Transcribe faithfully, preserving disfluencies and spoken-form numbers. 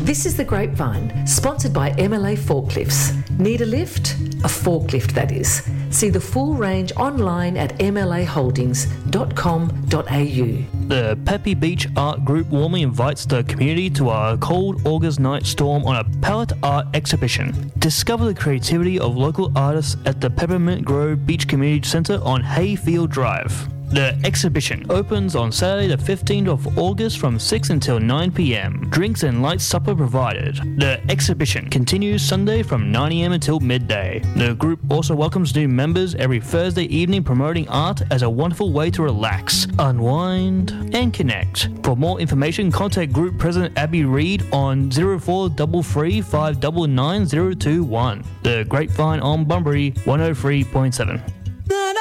This is The Grapevine, sponsored by M L A Forklifts. Need a lift? A forklift, that is. See the full range online at m l a holdings dot com dot a u. The Peppy Beach Art Group warmly invites the community to our cold August night storm on a palette art exhibition. Discover the creativity of local artists at the Peppermint Grove Beach Community Centre on Hayfield Drive. The exhibition opens on Saturday the fifteenth of August from six until nine p.m. Drinks and light supper provided. The exhibition continues Sunday from nine a.m. until midday. The group also welcomes new members every Thursday evening, promoting art as a wonderful way to relax, unwind and connect. For more information, contact Group President Abby Reid on zero four three three, five nine nine, zero two one. The Grapevine on Bunbury one oh three point seven.